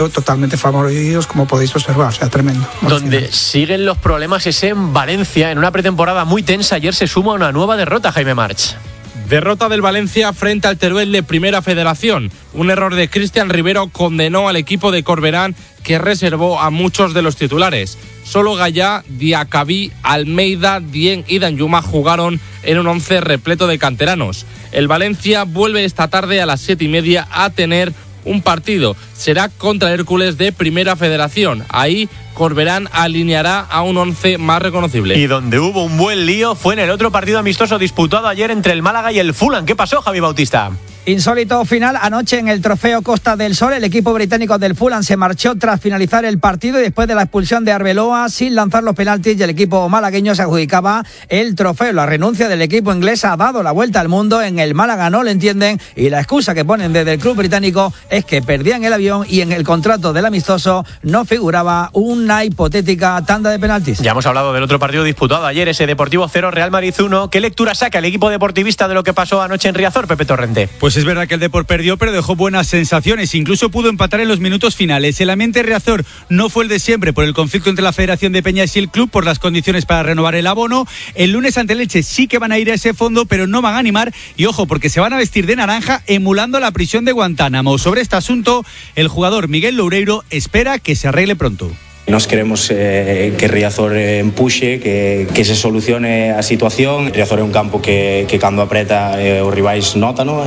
Totalmente favorecidos, como podéis observar, o sea, tremendo. Donde siguen los problemas es en Valencia, en una pretemporada muy tensa. Ayer se suma una nueva derrota, Jaime March. Derrota del Valencia frente al Teruel de Primera Federación. Un error de Cristian Rivero condenó al equipo de Corberán, que reservó a muchos de los titulares. Solo Gallá, Diacabí, Almeida, Dien y Danjuma jugaron en un 11 repleto de canteranos. El Valencia vuelve esta tarde a las 7:30 a tener un partido. Será contra Hércules de Primera Federación. Ahí Corberán alineará a un 11 más reconocible. Y donde hubo un buen lío fue en el otro partido amistoso disputado ayer entre el Málaga y el Fulham. ¿Qué pasó, Javi Bautista? Insólito final anoche en el Trofeo Costa del Sol. El equipo británico del Fulham se marchó tras finalizar el partido y después de la expulsión de Arbeloa sin lanzar los penaltis, y el equipo malagueño se adjudicaba el trofeo. La renuncia del equipo inglés ha dado la vuelta al mundo. En el Málaga no lo entienden y la excusa que ponen desde el club británico es que perdían el avión y en el contrato del amistoso no figuraba una hipotética tanda de penaltis. Ya hemos hablado del otro partido disputado ayer, ese Deportivo 0, Real Madrid 1. ¿Qué lectura saca el equipo deportivista de lo que pasó anoche en Riazor, Pepe Torrente? Pues es verdad que el Depor perdió, pero dejó buenas sensaciones. Incluso pudo empatar en los minutos finales. El ambiente Riazor no fue el de siempre por el conflicto entre la Federación de Peñas y el club por las condiciones para renovar el abono. El lunes ante Elche sí que van a ir a ese fondo, pero no van a animar. Y ojo, porque se van a vestir de naranja emulando la prisión de Guantánamo. Sobre este asunto, el jugador Miguel Loureiro espera que se arregle pronto. Nós queremos que Riazor empuxe, que se solucione a situación. Riazor é un campo que cando apreta os rivais nótano,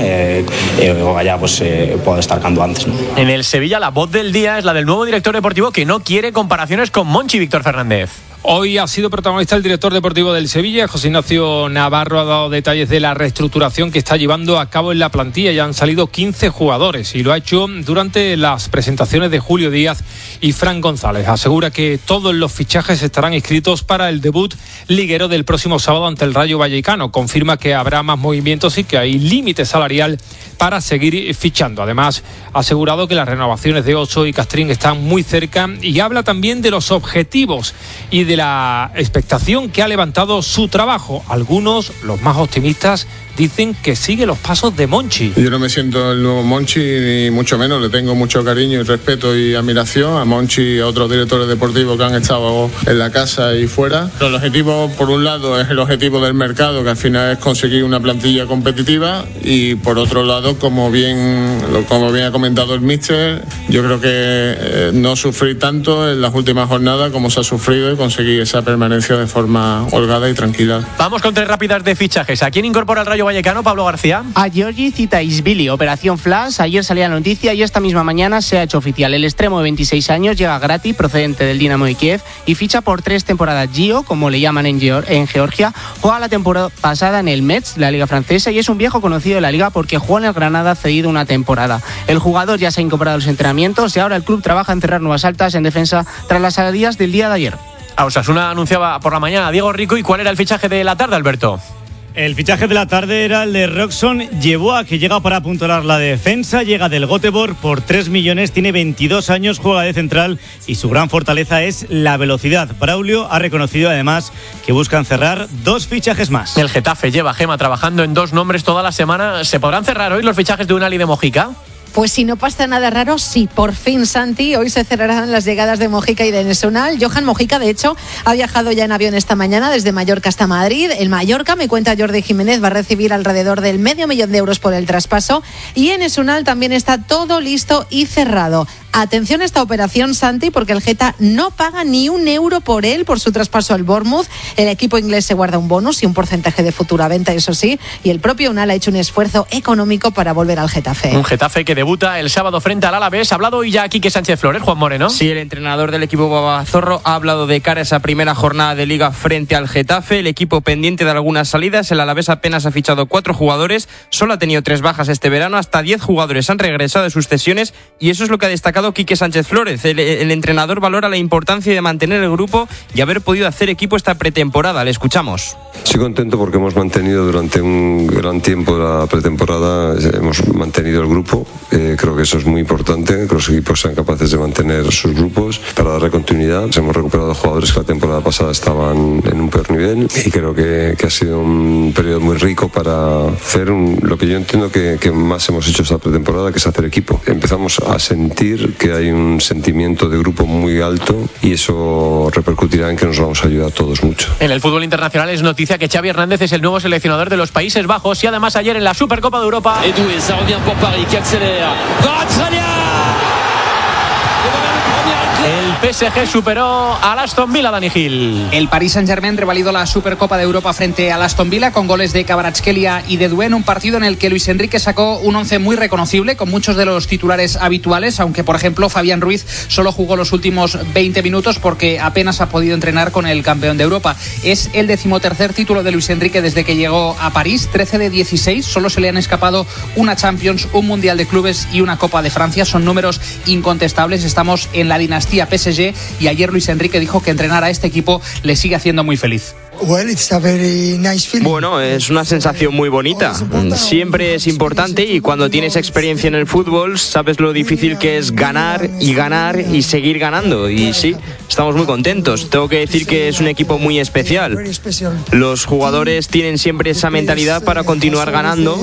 o Gallá pode estar cando antes, ¿no? En el Sevilla la voz del día es la del nuevo director deportivo, que no quiere comparaciones con Monchi. Víctor Fernández. Hoy ha sido protagonista el director deportivo del Sevilla, José Ignacio Navarro. Ha dado detalles de la reestructuración que está llevando a cabo en la plantilla. Ya han salido 15 jugadores y lo ha hecho durante las presentaciones de Julio Díaz y Fran González. Asegura que todos los fichajes estarán inscritos para el debut liguero del próximo sábado ante el Rayo Vallecano. Confirma que habrá más movimientos y que hay límite salarial para seguir fichando. Además, ha asegurado que las renovaciones de Ocho y Castrín están muy cerca y habla también de los objetivos y de la expectación que ha levantado su trabajo. Algunos, los más optimistas, dicen que sigue los pasos de Monchi. Yo no me siento el nuevo Monchi, ni mucho menos. Le tengo mucho cariño y respeto y admiración a Monchi y a otros directores deportivos que han estado en la casa y fuera. El objetivo, por un lado, es el objetivo del mercado, que al final es conseguir una plantilla competitiva, y por otro lado, como bien ha comentado el míster, yo creo que no sufrir tanto en las últimas jornadas como se ha sufrido y conseguir esa permanencia de forma holgada y tranquila. Vamos con tres rápidas de fichajes. ¿A quién incorpora el Rayo Vallecano, Pablo García? A Giorgi Zitaishvili, operación Flash. Ayer salía la noticia y esta misma mañana se ha hecho oficial. El extremo de 26 años llega gratis, procedente del Dinamo de Kiev, y ficha por 3 temporadas. Gio, como le llaman en Georgia, juega la temporada pasada en el Metz, la liga francesa, y es un viejo conocido de la liga porque jugó en el Granada cedido una temporada. El jugador ya se ha incorporado a los entrenamientos y ahora el club trabaja en cerrar nuevas altas en defensa tras las salidas del día de ayer. Osasuna anunciaba por la mañana a Diego Rico. ¿Y cuál era el fichaje de la tarde, Alberto? El fichaje de la tarde era el de Roxon Yeboah, que llega para apuntalar la defensa. Llega del Göteborg por 3 millones, tiene 22 años, juega de central y su gran fortaleza es la velocidad. Braulio ha reconocido además que buscan cerrar 2 fichajes más. El Getafe lleva a Gema trabajando en 2 nombres toda la semana. ¿Se podrán cerrar hoy los fichajes de Unal y de Mojica? Pues si no pasa nada raro, sí, por fin, Santi, hoy se cerrarán las llegadas de Mojica y de Enes Unal. Johan Mojica, de hecho, ha viajado ya en avión esta mañana desde Mallorca hasta Madrid. El Mallorca, me cuenta Jordi Jiménez, va a recibir alrededor del $500,000 de euros por el traspaso, y Enes Unal también está todo listo y cerrado. Atención a esta operación, Santi, porque el Geta no paga ni €1 por él, por su traspaso al Bournemouth. El equipo inglés se guarda un bonus y un porcentaje de futura venta, eso sí, y el propio Unal ha hecho un esfuerzo económico para volver al Getafe. Un Getafe que debuta el sábado frente al Alavés. Ha hablado hoy ya Quique Sánchez Flores, Juan Moreno. Sí, el entrenador del equipo babazorro ha hablado de cara a esa primera jornada de Liga frente al Getafe. El equipo pendiente de algunas salidas. El Alavés apenas ha fichado 4 jugadores, solo ha tenido 3 bajas este verano. Hasta 10 jugadores han regresado de sus cesiones, y eso es lo que ha destacado Quique Sánchez Flores. El entrenador valora la importancia de mantener el grupo y haber podido hacer equipo esta pretemporada. Le escuchamos. Estoy contento porque hemos mantenido durante un gran tiempo la pretemporada, hemos mantenido el grupo Creo que eso es muy importante, que los equipos sean capaces de mantener sus grupos para darle continuidad. Hemos recuperado jugadores que la temporada pasada estaban en un peor nivel y creo que ha sido un periodo muy rico para hacer lo que yo entiendo que más hemos hecho esta pretemporada, que es hacer equipo. Empezamos a sentir que hay un sentimiento de grupo muy alto y eso repercutirá en que nos vamos a ayudar todos mucho. En el fútbol internacional es noticia que Xavi Hernández es el nuevo seleccionador de los Países Bajos y además ayer en la Supercopa de Europa. Edoué, ça revient pour Paris qui accélère. El PSG superó al Aston Villa, Dani Gil. El Paris Saint-Germain revalidó la Supercopa de Europa frente al Aston Villa con goles de Kvaratskhelia y de Doué, un partido en el que Luis Enrique sacó un once muy reconocible con muchos de los titulares habituales, aunque por ejemplo Fabián Ruiz solo jugó los últimos 20 minutos porque apenas ha podido entrenar con el campeón de Europa. Es el 13º título de Luis Enrique desde que llegó a París, 13 de 16, solo se le han escapado una Champions, un Mundial de Clubes y una Copa de Francia, son números incontestables. Estamos en la dinastía PSG y ayer Luis Enrique dijo que entrenar a este equipo le sigue haciendo muy feliz. Bueno, es una sensación muy bonita. Siempre es importante y cuando tienes experiencia en el fútbol sabes lo difícil que es ganar y seguir ganando. Y sí, estamos muy contentos. Tengo que decir que es un equipo muy especial. Los jugadores tienen siempre esa mentalidad para continuar ganando.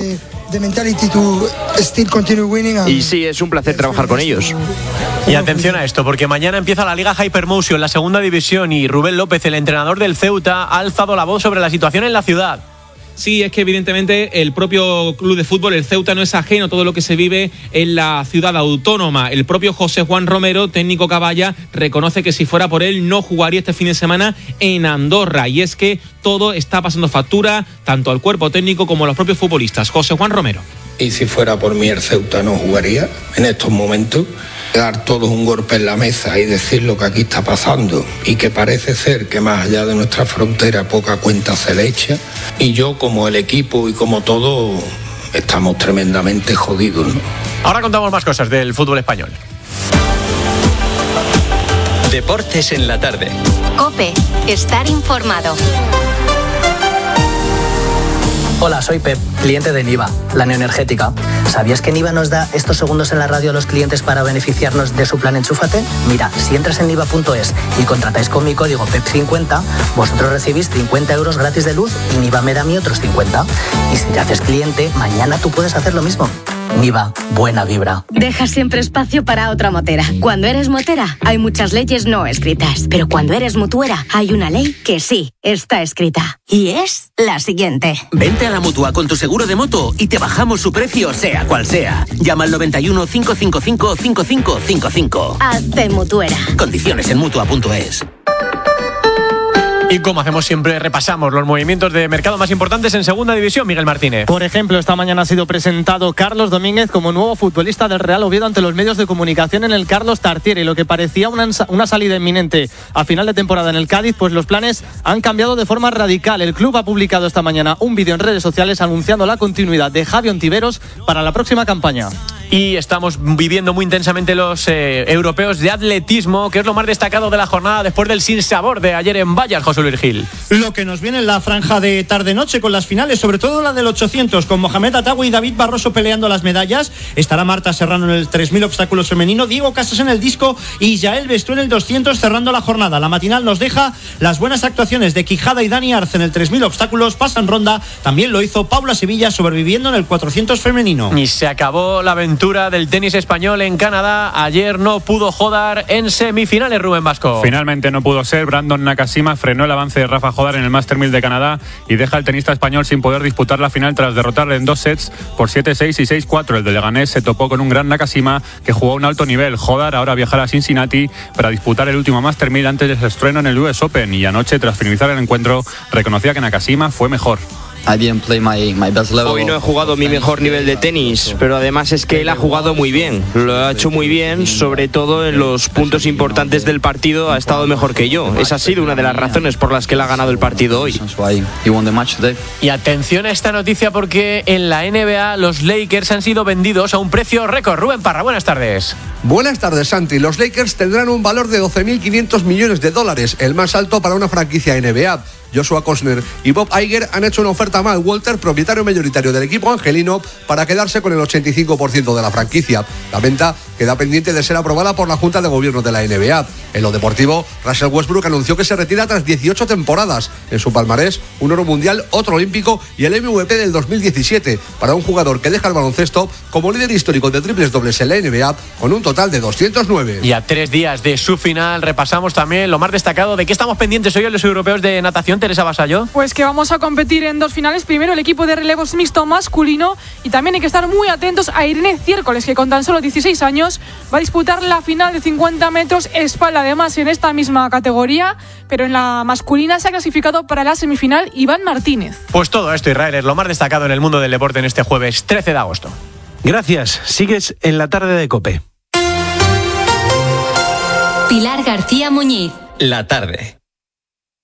Y sí, es un placer trabajar con ellos. Y atención a esto, porque mañana empieza la Liga Hypermotion, la segunda división, y Rubén López, el entrenador del Ceuta, ha alzado la voz sobre la situación en la ciudad. Sí, es que evidentemente el propio club de fútbol, el Ceuta, no es ajeno a todo lo que se vive en la ciudad autónoma. El propio José Juan Romero, técnico caballa, reconoce que si fuera por él no jugaría este fin de semana en Andorra. Y es que todo está pasando factura, tanto al cuerpo técnico como a los propios futbolistas. José Juan Romero. Y si fuera por mí el Ceuta no jugaría en estos momentos. Dar todos un golpe en la mesa y decir lo que aquí está pasando y que parece ser que más allá de nuestra frontera poca cuenta se le echa, y yo como el equipo y como todo estamos tremendamente jodidos, ¿no? Ahora contamos más cosas del fútbol español. Deportes en la tarde. COPE, estar informado. Hola, soy Pep, cliente de Niva, la neoenergética. ¿Sabías que Niva nos da estos segundos en la radio a los clientes para beneficiarnos de su plan Enchúfate? Mira, si entras en niva.es y contratáis con mi código PEP50, vosotros recibís 50 euros gratis de luz y Niva me da a mí otros 50. Y si te haces cliente, mañana tú puedes hacer lo mismo. Niva, buena vibra. Deja siempre espacio para otra motera. Cuando eres motera, hay muchas leyes no escritas. Pero cuando eres mutuera, hay una ley que sí está escrita. Y es la siguiente. Vente a la Mutua con tu seguro de moto y te bajamos su precio sea cual sea. Llama al 91 555 5555. Hazte mutuera. Condiciones en Mutua.es. Y como hacemos siempre, repasamos los movimientos de mercado más importantes en segunda división, Miguel Martínez. Por ejemplo, esta mañana ha sido presentado Carlos Domínguez como nuevo futbolista del Real Oviedo ante los medios de comunicación en el Carlos Tartiere. Lo que parecía una salida inminente a final de temporada en el Cádiz, pues los planes han cambiado de forma radical. El club ha publicado esta mañana un vídeo en redes sociales anunciando la continuidad de Javi Ontiveros para la próxima campaña. Y estamos viviendo muy intensamente los europeos de atletismo, que es lo más destacado de la jornada después del sinsabor de ayer en Vallas, José Luis Gil. Lo que nos viene en la franja de tarde-noche con las finales, sobre todo la del 800, con Mohamed Atawi y David Barroso peleando las medallas. Estará Marta Serrano en el 3000 obstáculos femenino, Diego Casas en el disco y Yael Bestué en el 200 cerrando la jornada. La matinal nos deja las buenas actuaciones de Quijada y Dani Arce en el 3000 obstáculos, pasan ronda. También lo hizo Paula Sevilla sobreviviendo en el 400 femenino. Y se acabó la aventura del tenis español en Canadá. Ayer no pudo Jodar en semifinales, Rubén Vasco. Finalmente no pudo ser. Brandon Nakashima frenó el avance de Rafa Jodar en el Master 1000 de Canadá y deja al tenista español sin poder disputar la final tras derrotarle en 2 sets por 7-6 y 6-4. El de Leganés se topó con un gran Nakashima que jugó a un alto nivel. Jodar ahora viajará a Cincinnati para disputar el último Master 1000 antes de su estreno en el US Open, y anoche, tras finalizar el encuentro, reconocía que Nakashima fue mejor. Hoy no he jugado mi mejor nivel de tenis, pero además es que él ha jugado muy bien. Lo ha hecho muy bien, sobre todo en los puntos importantes del partido ha estado mejor que yo. Esa ha sido una de las razones por las que él ha ganado el partido hoy. Y atención a esta noticia, porque en la NBA los Lakers han sido vendidos a un precio récord. Rubén Parra, buenas tardes. Buenas tardes, Santi. Los Lakers tendrán un valor de $12.500 millones, el más alto para una franquicia NBA. Joshua Kosner y Bob Iger han hecho una oferta a Mal Walter, propietario mayoritario del equipo angelino, para quedarse con el 85% de la franquicia. La venta queda pendiente de ser aprobada por la Junta de Gobierno de la NBA. En lo deportivo, Russell Westbrook anunció que se retira tras 18 temporadas. En su palmarés, un oro mundial, otro olímpico y el MVP del 2017, para un jugador que deja el baloncesto como líder histórico de triples dobles en la NBA, con un total de 209. Y a 3 días de su final, repasamos también lo más destacado. ¿De qué estamos pendientes hoy en los europeos de natación, Teresa Vasallo? Pues que vamos a competir en 2 finales. Primero el equipo de relevos mixto masculino, y también hay que estar muy atentos a Irene Ciércoles, que con tan solo 16 años va a disputar la final de 50 metros espalda. Además, en esta misma categoría, pero en la masculina se ha clasificado para la semifinal Iván Martínez. Pues todo esto, Israel, es lo más destacado en el mundo del deporte en este jueves 13 de agosto. Gracias. Sigues en la tarde de COPE. Pilar García Muñiz. La tarde.